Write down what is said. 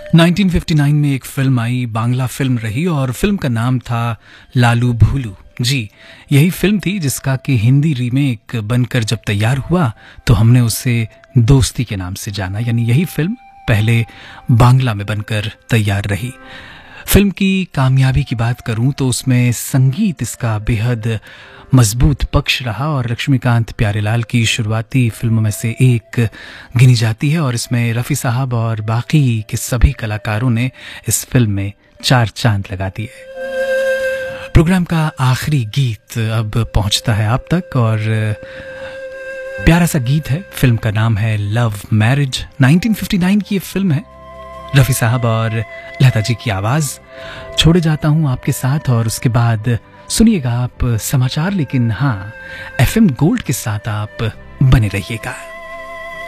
1959 में एक फिल्म आई, बांग्ला फिल्म रही और फिल्म का नाम था लालू भूलू। जी, यही फिल्म थी जिसका कि हिंदी रीमेक बनकर जब तैयार हुआ तो हमने उसे दोस्ती के नाम से जाना। यानी यही फिल्म पहले बांग्ला में बनकर तैयार रही। फिल्म की कामयाबी की बात करूं तो उसमें संगीत इसका बेहद मजबूत पक्ष रहा और लक्ष्मीकांत प्यारेलाल की शुरुआती फिल्मों में से एक गिनी जाती है और इसमें रफ़ी साहब और बाकी के सभी कलाकारों ने इस फिल्म में 4 चांद लगा दिए। प्रोग्राम का आखिरी गीत अब पहुंचता है आप तक और प्यारा सा गीत है। फिल्म का नाम है लव मैरिज। 1959 की ये फिल्म है। रफ़ी साहब और लता जी की आवाज। छोड़े जाता हूं आपके साथ और उसके बाद सुनिएगा आप समाचार, लेकिन हाँ, FM गोल्ड के साथ आप बने रहिएगा।